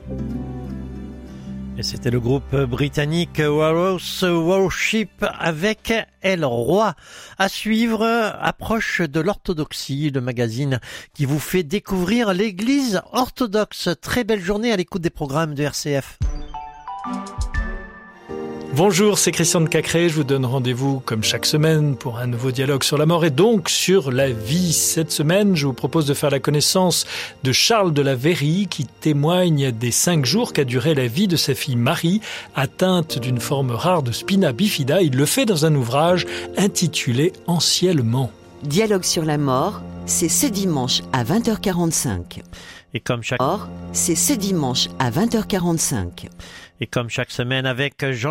Et c'était le groupe britannique Walrus Worship avec El Roi. À suivre, Approche de l'orthodoxie, le magazine qui vous fait découvrir l'église orthodoxe. Très belle journée à l'écoute des programmes de RCF. Bonjour, c'est Christian de Cacré. Je vous donne rendez-vous comme chaque semaine pour un nouveau dialogue sur la mort et donc sur la vie. Cette semaine, je vous propose de faire la connaissance de Charles de la Vérie qui témoigne des 5 jours qu'a duré la vie de sa fille Marie, atteinte d'une forme rare de spina bifida. Il le fait dans un ouvrage intitulé « Anciennement ». Dialogue sur la mort, c'est ce dimanche à 20h45. Et comme chaque C'est ce dimanche à 20h45. Et comme chaque semaine avec Jean